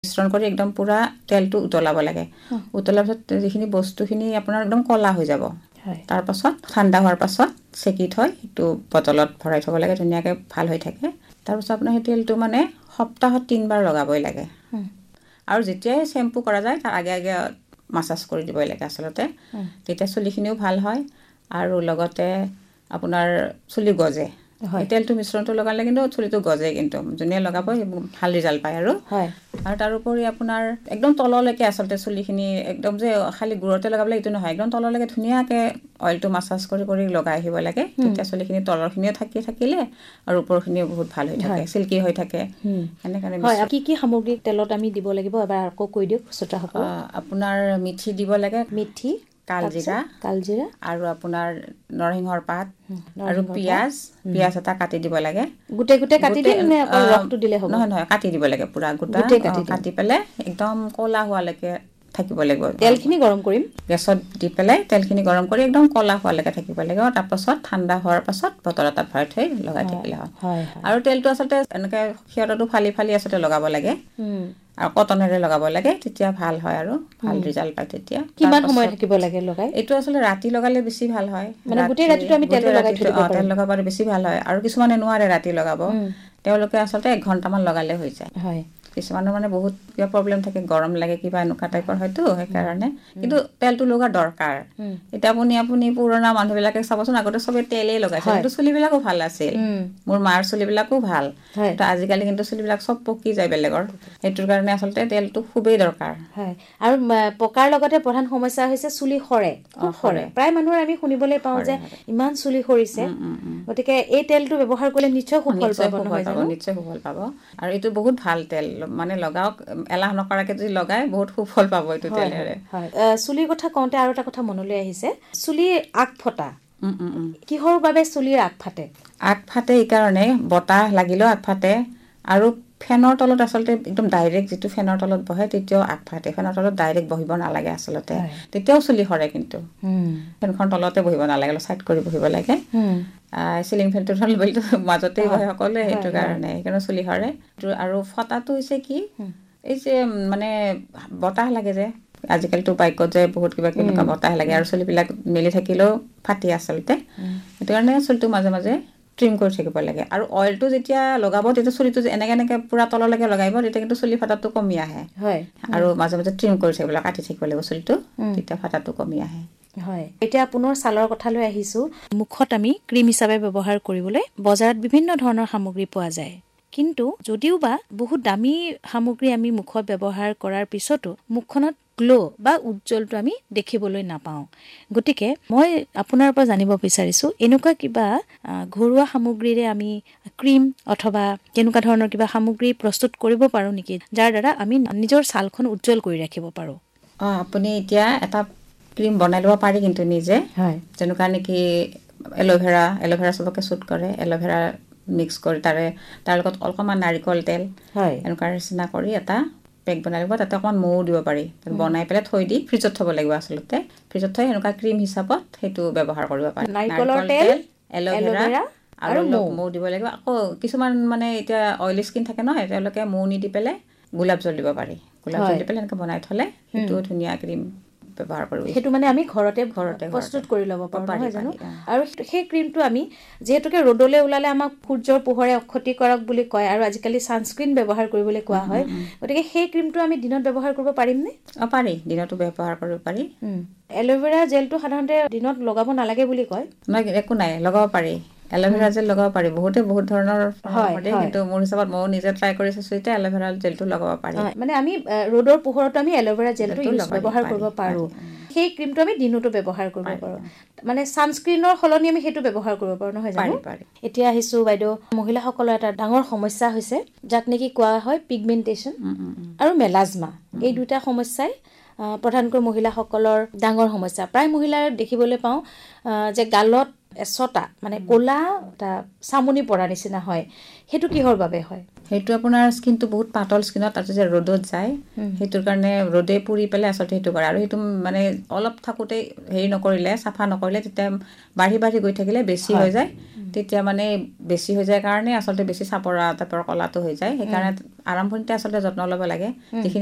মিশ্ৰণ কৰি একদম পুৰা তেলটো উতলাব লাগে উতলাৰ পিছত যিখিনি বস্তুখিনি আপোনাৰ একদম কলা হৈ যাব তাৰ পাছত ঠাণ্ডা হোৱাৰ পাছত চেকি থৈ সেইটো বটলত ভৰাই থ'ব লাগে ধুনীয়াকৈ ভাল হৈ থাকে তাৰপিছত আপোনাৰ সেই তেলটো মানে সপ্তাহত 3 বাৰ লগাবই লাগে আৰু যেতিয়াই শ্যাম্পু কৰা যায় তাৰ আগে আগে মাছাজ কৰি দিবই লাগে আচলতে তেতিয়া চুলিখিনিও ভাল হয় আৰু লগতে আপোনাৰ চুলি গজে তেলটো মিশ্ৰণটো লগালে কিন্তু চুলিটো গজে কিন্তু যোনে লগাব ভাল ৰিজাল্ট পায় আৰু তাৰোপৰি আপোনাৰ একদম তললৈকে আচলতে চুলিখিনি একদম যে খালি গুৰতে লগাবলৈ এইটো নহয় একদম তললৈকে ধুনীয়াকৈ অইলটো মাছাজ কৰি কৰি লগাই আহিব লাগে তেতিয়া চুলিখিনি তলৰখিনিও থাকিলে আৰু ওপৰখিনিও বহুত ভাল হৈ থাকে চিল্কি হৈ থাকে এনেকৈ কি কি সামগ্ৰী তেলত আমি দিব লাগিব এবাৰ আকৌ কৈ দিয়ক শ্ৰোতাসকল আপোনাৰ মিঠি দিব লাগে মিঠি কালজিৰা আৰু আপোনাৰ নৰসিংহৰ পাত আৰু পিঁয়াজ এটা কাটি দিব লাগে গোটেই কাটি দিম নে অকল ৰসটো দিলে হ'ব নহয় কাটি দিব লাগে পুৰা গোটা কাটি পেলাই একদম ক'লা হোৱালৈকে থাকিব লাগিব তেলখিনি গৰম কৰিম গেছত দি পেলাই তেলখিনি গৰম কৰি একদম ক'লা হোৱালৈকে থাকিব লাগিব তাৰপাছত ঠাণ্ডা হোৱাৰ পাছত বটল এটাত ভৰাই থৈ লগাই থাকিলে হয় আৰু তেলটো আচলতে এনেকৈ সিহঁতটো ফালি আচলতে লগাব লাগে আৰু কটনেৰে লগাব লাগে তেতিয়া ভাল হয় আৰু ভাল ৰিজাল্ট পায় তেতিয়া কিমান সময় থাকিব লাগে লগাই এইটো আচলতে ৰাতি লগালে বেছি ভাল হয় মানে গোটেই ৰাতিটো আমি তেল লগাই থৈ দিব পাৰোঁ তেল লগাবলৈ বেছি ভাল হয় আৰু কিছুমানে নোৱাৰে ৰাতি লগাব তেওঁলোকে আচলতে 1 ঘণ্টামান লগালে হৈ যায় কিছুমানৰ মানে বহুত কিবা প্ৰব্লেম থাকে গৰম লাগে কিবা এনেকুৱা টাইপৰ হয়তো সেইকাৰণে কিন্তু তেলটো লগা দৰকাৰ এতিয়া আপুনি পুৰণা মানুহবিলাকে চাবচোন আগতে চবে তেলেই লগাইছিল কিন্তু চুলিবিলাকো ভাল আছিল মোৰ মাৰ চুলিবিলাকো ভাল তো আজিকালি কিন্তু চুলিবিলাক চব পকি যায় বেলেগৰ সেইটোৰ কাৰণে আচলতে তেলটো খুবেই দৰকাৰ আৰু পকাৰ লগতে প্ৰধান সমস্যা হৈছে চুলি সৰে খুব সৰে প্ৰায় মানুহৰ আমি শুনিবলৈ পাওঁ যে ইমান চুলি সৰিছে গতিকে এই তেলটো ব্যৱহাৰ কৰিলে নিশ্চয় সুফল পাব নহয় জানো নিশ্চয় সুফল পাব আৰু এইটো বহুত ভাল তেল মানে লগাওক এলাহ নকৰাকে যদি লগাই বহুত সুফল পাব এইটো তেলেৰে চুলিৰ কথা কওঁতে আৰু এটা কথা মনলৈ আহিছে চুলিৰ আগ ফটা কিহৰ বাবে চুলিৰ আগ ফাটে এইকাৰণে বতাহ লাগিলেও আগ ফাটে আৰু ফেনৰ তলত আচলতে একদম ডাইৰেক্ট যিটো ফেনৰ তলত বহে তেতিয়াও আগ ফাটে ফেনৰ তলত ডাইৰেক্ট বহিব নালাগে আচলতে তেতিয়াও চুলি সৰে কিন্তু ফেনখন তলতে বহিব নালাগে অলপ চাইড কৰি বহিব লাগে চিলিং ফেনটোৰ মাজতেই বহে সকলোৱে সেইটো কাৰণে সেইকাৰণে চুলি সৰে আৰু ফটাটো হৈছে কি এই যে মানে বতাহ লাগে যে আজিকালিতো বাইকত যে বহুত কিবা কেনেকুৱা বতাহ লাগে আৰু চুলিবিলাক মেলি থাকিলেও ফাটি আচলতে সেইটো কাৰণে চুলিটো মাজে মাজে ট্ৰিম কৰি থাকিব লাগে আৰু অইলটো যেতিয়া লগাব তেতিয়া চুলিটো এনেকৈ পুৰা তললৈকে লগাব তেতিয়া কিন্তু চুলি ফাটাটো কমি আহে আৰু মাজে মাজে ট্ৰিম কৰি থাকিব লাগে কাটি থাকিব লাগিব চুলিটো তেতিয়া ফাটাটো কমি আহে এতিয়া পুনৰ ছালৰ কথালৈ আহিছোঁ মুখত আমি ক্ৰীম হিচাপে ব্যৱহাৰ কৰিবলৈ বজাৰত বিভিন্ন ধৰণৰ সামগ্ৰী পোৱা যায় কিন্তু যদিও বা বহুত দামী সামগ্ৰী আমি মুখত ব্যৱহাৰ কৰাৰ পিছতো মুখখনত গ্লো বা উজ্জ্বলটো আমি দেখিবলৈ নাপাওঁ গতিকে মই আপোনাৰ পৰা জানিব বিচাৰিছোঁ এনেকুৱা কিবা ঘৰুৱা সামগ্ৰীৰে আমি ক্ৰীম অথবা কেনেকুৱা ধৰণৰ কিবা সামগ্ৰী প্ৰস্তুত কৰিব পাৰোঁ নেকি যাৰ দ্বাৰা আমি নিজৰ ছালখন উজ্জ্বল কৰি ৰাখিব পাৰোঁ আপুনি এতিয়া এটা ক্ৰীম বনাই ল'ব পাৰি কিন্তু নিজে যেনেকুৱা নেকি এল'ভেৰা চবকে শ্বুট কৰে এল'ভেৰা মিক্স কৰি তাৰ লগত অকণমান নাৰিকল তেল এনেকুৱা নিচিনা কৰি এটা পেক বনাই ল'ব তাতে অকণমান মৌ দিব পাৰি বনাই পেলাই থৈ দি ফ্ৰিজত থ'ব লাগিব আচলতে ফ্ৰিজত থৈ এনেকুৱা ক্ৰীম হিচাপত সেইটো ব্যৱহাৰ কৰিব পাৰি নাৰিকলৰ তেল এল'ভেৰা আৰু মৌ দিব লাগিব আকৌ কিছুমান মানে এতিয়া অইলি স্কিন থাকে নহয় তেওঁলোকে মৌ নিদি পেলাই গোলাপ জল দিব পাৰি গোলাপ জল দি পেলাই এনেকৈ বনাই থ'লে সেইটো ধুনীয়া ক্ৰীম ব্যৱহাৰ কৰিব সেইটো মানে আমি ঘৰতে প্ৰস্তুত কৰি ল'ব পাৰোঁ নহয় জানো আৰু সেই ক্ৰীমটো আমি যিহেতুকে ৰ'দলৈ ওলালে আমাক সূৰ্যৰ পোহৰে ক্ষতি কৰক বুলি কয় আৰু আজিকালি ছানস্ক্ৰীন ব্যৱহাৰ কৰিবলৈ কোৱা হয় গতিকে সেই ক্ৰীমটো আমি দিনত ব্যৱহাৰ কৰিব পাৰিমনে পাৰি দিনতো ব্যৱহাৰ কৰিব পাৰি এল'ভেৰা জেলটো সাধাৰণতে দিনত লগাব নালাগে বুলি কয় একো নাই লগাব পাৰি এল'ভেৰা জেল লগাব পাৰি বহুত ধৰণৰ কিন্তু মোৰ হিচাপত ময়ো নিজে ট্ৰাই কৰি চাইছোঁ এতিয়া এল'ভেৰা জেলটো লগাব পাৰি মানে আমি ৰ'দৰ পোহৰতো আমি এল'ভেৰা জেলটো ব্যৱহাৰ কৰিব পাৰোঁ সেই ক্ৰীমটো আমি দিনতো ব্যৱহাৰ কৰিব পাৰোঁ মানে ছানস্ক্ৰীনৰ সলনি আমি সেইটো ব্যৱহাৰ কৰিব পাৰোঁ নহয় জানো এতিয়া আহিছোঁ বাইদেউ মহিলাসকলৰ এটা ডাঙৰ সমস্যা হৈছে যাক নেকি কোৱা হয় পিগমেণ্টেশ্যন আৰু মেলাজমা এই দুটা সমস্যাই প্ৰধানকৈ মহিলাসকলৰ ডাঙৰ সমস্যা প্ৰায় মহিলাৰ দেখিবলৈ পাওঁ যে গালত এচটা মানে ক'লা এটা চামনি পৰা নিচিনা হয় সেইটো কিহৰ বাবে হয় সেইটো আপোনাৰ স্কিনটো বহুত পাতল স্কিনত, তাতে যে ৰ'দত যায় সেইটোৰ কাৰণে ৰ'দে পুৰি পেলাই আচলতে সেইটো কৰে। আৰু সেইটো মানে অলপ থাকোঁতে হেৰি নকৰিলে, চাফা নকৰিলে তেতিয়া বাঢ়ি বাঢ়ি গৈ থাকিলে বেছি হৈ যায়। তেতিয়া মানে বেছি হৈ যায় কাৰণে আচলতে বেছি চাপৰা টাইপৰ কলাটো হৈ যায়। সেইকাৰণে আৰম্ভণিতে আচলতে যত্ন ল'ব লাগে। যিখিনি